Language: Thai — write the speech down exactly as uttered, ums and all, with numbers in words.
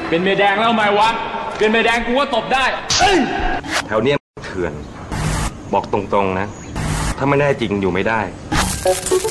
เป็นเมียแดงแล้วทำไมวะเป็นเมียแดงกูก็ตบได้แถวเนี้ยเถื่อนบอกตรงๆนะถ้าไม่แน่จริงอยู่ไม่ได้